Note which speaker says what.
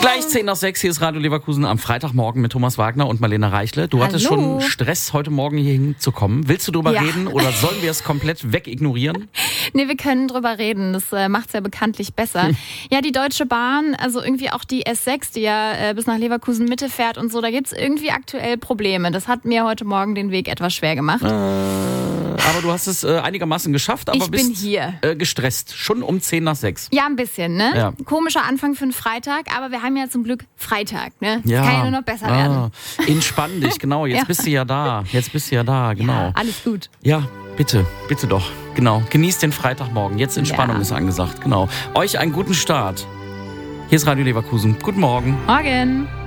Speaker 1: Gleich 5:10, hier ist Radio Leverkusen am Freitagmorgen mit Thomas Wagner und Marlene Reichle. Du hattest schon Stress, heute Morgen hier hinzukommen. Willst du drüber reden oder sollen wir es komplett wegignorieren?
Speaker 2: Nee, wir können drüber reden. Das macht es ja bekanntlich besser. Ja, die Deutsche Bahn, also irgendwie auch die S6, die ja bis nach Leverkusen Mitte fährt und so, da gibt es irgendwie aktuell Probleme. Das hat mir heute Morgen den Weg etwas schwer gemacht.
Speaker 1: Aber du hast es einigermaßen geschafft, aber
Speaker 2: bin
Speaker 1: bist
Speaker 2: hier.
Speaker 1: Gestresst. Schon um 5:10.
Speaker 2: Ja, ein bisschen, ne?
Speaker 1: Ja.
Speaker 2: Komischer Anfang für einen Freitag, aber wir haben ja zum Glück Freitag, ne?
Speaker 1: Ja.
Speaker 2: Das kann ja nur noch besser werden.
Speaker 1: Entspann dich, genau. Jetzt bist du ja da. Genau.
Speaker 2: Ja, alles gut.
Speaker 1: Ja, bitte doch. Genau. Genießt den Freitagmorgen. Jetzt Entspannung ist angesagt. Genau. Euch einen guten Start. Hier ist Radio Leverkusen. Guten Morgen.
Speaker 2: Morgen.